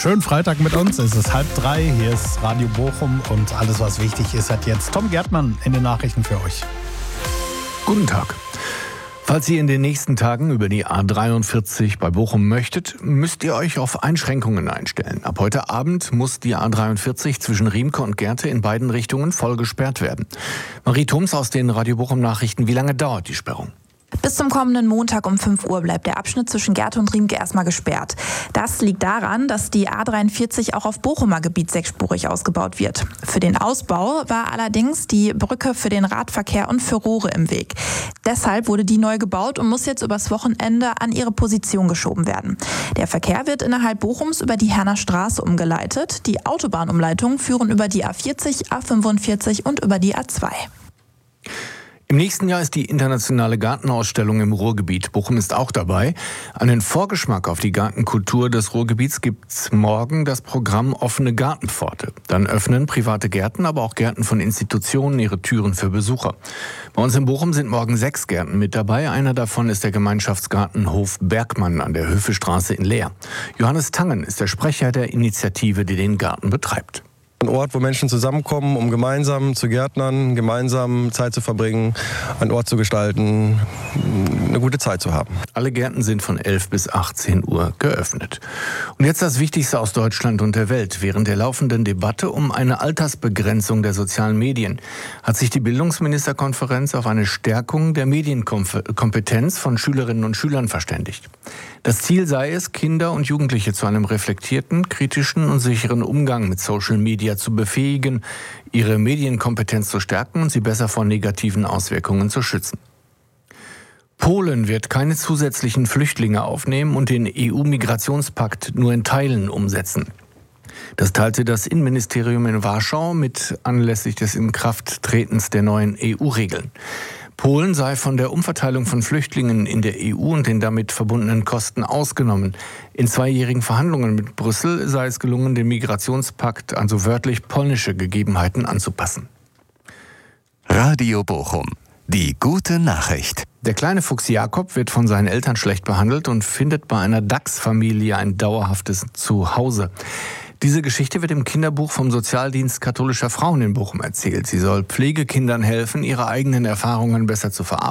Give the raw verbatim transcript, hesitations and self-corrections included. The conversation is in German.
Schönen Freitag mit uns. Es ist halb drei. Hier ist Radio Bochum und alles, was wichtig ist, hat jetzt Tom Gärtmann in den Nachrichten für euch. Guten Tag. Falls ihr in den nächsten Tagen über die A dreiundvierzig bei Bochum möchtet, müsst ihr euch auf Einschränkungen einstellen. Ab heute Abend muss die A dreiundvierzig zwischen Riemke und Gerte in beiden Richtungen voll gesperrt werden. Marie Thoms aus den Radio Bochum Nachrichten. Wie lange dauert die Sperrung? Bis zum kommenden Montag um fünf Uhr bleibt der Abschnitt zwischen Gerte und Riemke erstmal gesperrt. Das liegt daran, dass die A dreiundvierzig auch auf Bochumer Gebiet sechsspurig ausgebaut wird. Für den Ausbau war allerdings die Brücke für den Radverkehr und für Rohre im Weg. Deshalb wurde die neu gebaut und muss jetzt übers Wochenende an ihre Position geschoben werden. Der Verkehr wird innerhalb Bochums über die Herner Straße umgeleitet. Die Autobahnumleitungen führen über die A vierzig, A fünfundvierzig und über die A zwei. Im nächsten Jahr ist die internationale Gartenausstellung im Ruhrgebiet. Bochum ist auch dabei. Einen Vorgeschmack auf die Gartenkultur des Ruhrgebiets gibt's morgen das Programm Offene Gartenpforte. Dann öffnen private Gärten, aber auch Gärten von Institutionen ihre Türen für Besucher. Bei uns in Bochum sind morgen sechs Gärten mit dabei. Einer davon ist der Gemeinschaftsgarten Hof Bergmann an der Höfestraße in Leer. Johannes Tangen ist der Sprecher der Initiative, die den Garten betreibt. Ein Ort, wo Menschen zusammenkommen, um gemeinsam zu gärtnern, gemeinsam Zeit zu verbringen, einen Ort zu gestalten, eine gute Zeit zu haben. Alle Gärten sind von elf bis achtzehn Uhr geöffnet. Und jetzt das Wichtigste aus Deutschland und der Welt. Während der laufenden Debatte um eine Altersbegrenzung der sozialen Medien hat sich die Bildungsministerkonferenz auf eine Stärkung der Medienkompetenz von Schülerinnen und Schülern verständigt. Das Ziel sei es, Kinder und Jugendliche zu einem reflektierten, kritischen und sicheren Umgang mit Social Media zu befähigen, ihre Medienkompetenz zu stärken und sie besser vor negativen Auswirkungen zu schützen. Polen wird keine zusätzlichen Flüchtlinge aufnehmen und den E U-Migrationspakt nur in Teilen umsetzen. Das teilte das Innenministerium in Warschau mit anlässlich des Inkrafttretens der neuen E U-Regeln. Polen sei von der Umverteilung von Flüchtlingen in der E U und den damit verbundenen Kosten ausgenommen. In zweijährigen Verhandlungen mit Brüssel sei es gelungen, den Migrationspakt an so wörtlich polnische Gegebenheiten anzupassen. Radio Bochum. Die gute Nachricht. Der kleine Fuchs Jakob wird von seinen Eltern schlecht behandelt und findet bei einer Dachsfamilie ein dauerhaftes Zuhause. Diese Geschichte wird im Kinderbuch vom Sozialdienst katholischer Frauen in Bochum erzählt. Sie soll Pflegekindern helfen, ihre eigenen Erfahrungen besser zu verarbeiten